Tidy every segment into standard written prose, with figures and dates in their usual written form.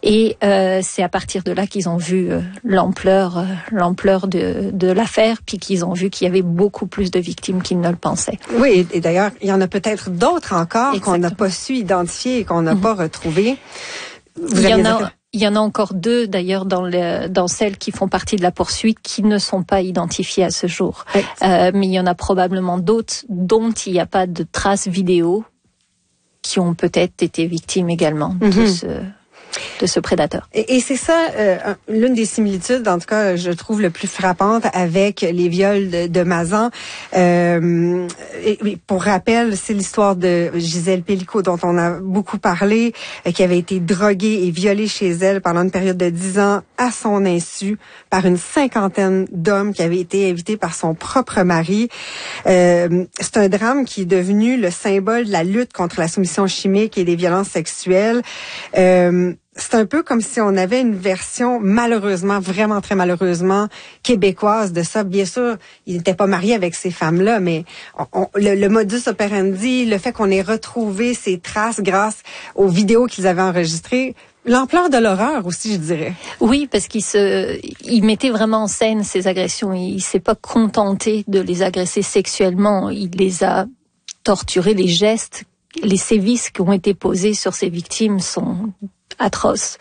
Et c'est à partir de là qu'ils ont vu l'ampleur de l'affaire, puis qu'ils ont vu qu'il y avait beaucoup plus de victimes qu'ils ne le pensaient. Oui, et d'ailleurs, il y en a peut-être d'autres encore qu'on n'a pas su identifier et qu'on n'a pas retrouvées. Il y en a encore 2 d'ailleurs dans celles qui font partie de la poursuite qui ne sont pas identifiées à ce jour. Mais il y en a probablement d'autres dont il n'y a pas de traces vidéo qui ont peut-être été victimes également de ce prédateur. Et c'est ça, l'une des similitudes, en tout cas, je trouve le plus frappante avec les viols de Mazan. Et pour rappel, c'est l'histoire de Gisèle Pelicot, dont on a beaucoup parlé, qui avait été droguée et violée chez elle pendant une période de 10 ans à son insu par une 50aine d'hommes qui avaient été invités par son propre mari. C'est un drame qui est devenu le symbole de la lutte contre la soumission chimique et des violences sexuelles. C'est un peu comme si on avait une version, malheureusement, vraiment très malheureusement, québécoise de ça. Bien sûr, il n'était pas marié avec ces femmes-là, mais le modus operandi, le fait qu'on ait retrouvé ces traces grâce aux vidéos qu'ils avaient enregistrées, l'ampleur de l'horreur aussi, je dirais. Oui, parce il mettait vraiment en scène ces agressions. Il s'est pas contenté de les agresser sexuellement. Il les a torturés. Les gestes, les sévices qui ont été posés sur ces victimes sont atroces.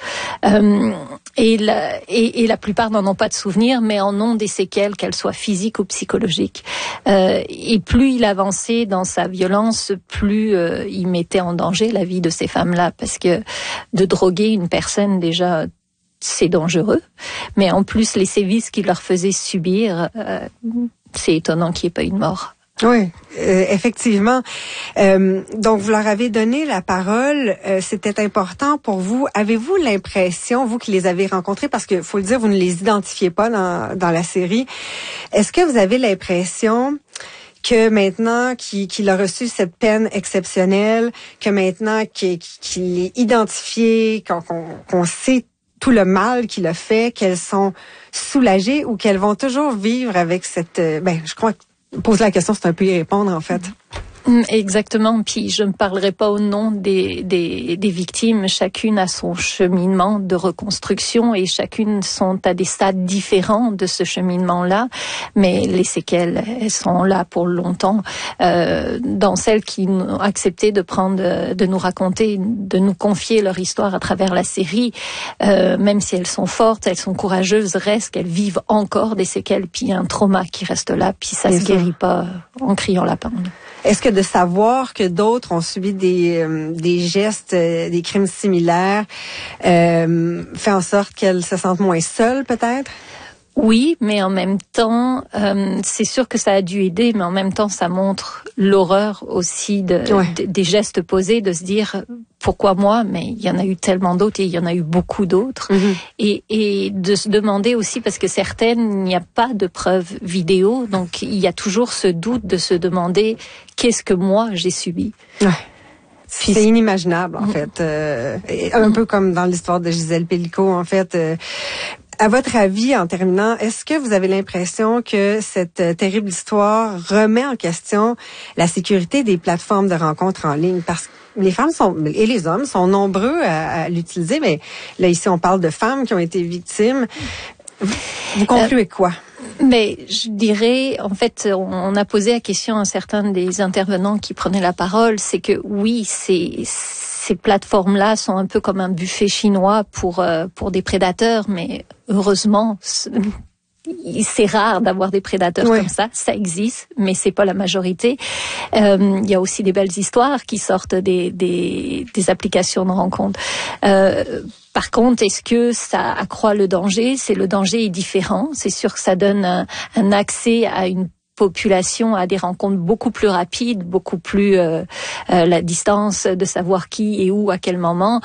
Et la plupart n'en ont pas de souvenir, mais en ont des séquelles, qu'elles soient physiques ou psychologiques. Et plus il avançait dans sa violence, plus il mettait en danger la vie de ces femmes-là, parce que de droguer une personne, déjà, c'est dangereux. Mais en plus, les sévices qu'il leur faisait subir, c'est étonnant qu'il n'y ait pas eu de mort. Oui, effectivement. Donc, vous leur avez donné la parole. C'était important pour vous. Avez-vous l'impression, vous qui les avez rencontrés, parce que faut le dire, vous ne les identifiez pas dans la série, est-ce que vous avez l'impression que maintenant qu'il a reçu cette peine exceptionnelle, que maintenant qu'il est identifié, qu'on sait tout le mal qu'il a fait, qu'elles sont soulagées ou qu'elles vont toujours vivre avec cette... je crois que poser la question, c'est un peu y répondre, en fait. Exactement. Puis je ne parlerai pas au nom des victimes. Chacune a son cheminement de reconstruction et chacune sont à des stades différents de ce cheminement-là. Mais les séquelles, elles sont là pour longtemps. Dans celles qui ont accepté de nous raconter, de nous confier leur histoire à travers la série, même si elles sont fortes, elles sont courageuses, reste qu'elles vivent encore des séquelles. Puis il y a un trauma qui reste là. Puis ça se guérit pas en criant la pende. Est-ce que de savoir que d'autres ont subi des gestes, des crimes similaires, fait en sorte qu'elles se sentent moins seules, peut-être? Oui, mais en même temps, c'est sûr que ça a dû aider, mais en même temps, ça montre l'horreur aussi des gestes posés, de se dire pourquoi moi, mais il y en a eu tellement d'autres et il y en a eu beaucoup d'autres. Et de se demander aussi, parce que certaines, il n'y a pas de preuves vidéo, donc il y a toujours ce doute de se demander qu'est-ce que moi j'ai subi. Ouais. C'est inimaginable, en fait. Un peu comme dans l'histoire de Gisèle Pelicot, en fait. À votre avis, en terminant, est-ce que vous avez l'impression que cette terrible histoire remet en question la sécurité des plateformes de rencontres en ligne? Parce que les femmes et les hommes sont nombreux à l'utiliser, mais là, ici, on parle de femmes qui ont été victimes. Vous concluez quoi? Mais je dirais, en fait, on a posé la question à certains des intervenants qui prenaient la parole, c'est que oui, ces plateformes-là sont un peu comme un buffet chinois pour des prédateurs, mais heureusement, c'est rare d'avoir des prédateurs comme ça existe, mais c'est pas la majorité. Il y a aussi des belles histoires qui sortent des applications de rencontres. Par contre, est-ce que ça accroît le danger? Le danger est différent. C'est sûr que ça donne un accès à une population, à des rencontres beaucoup plus rapides, beaucoup plus la distance de savoir qui et où à quel moment,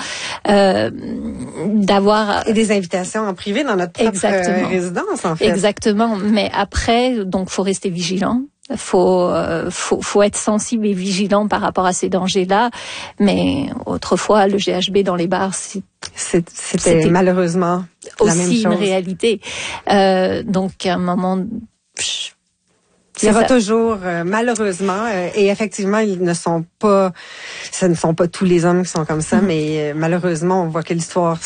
d'avoir et des invitations en privé dans notre propre résidence, en fait. Exactement. Mais après, donc faut rester vigilant. Faut être sensible et vigilant par rapport à ces dangers-là. Mais autrefois, le GHB dans les bars, c'était malheureusement aussi la même chose. Une réalité. Donc à un moment, il y aura toujours, malheureusement, et effectivement, ce ne sont pas tous les hommes qui sont comme ça, mais malheureusement, on voit que l'histoire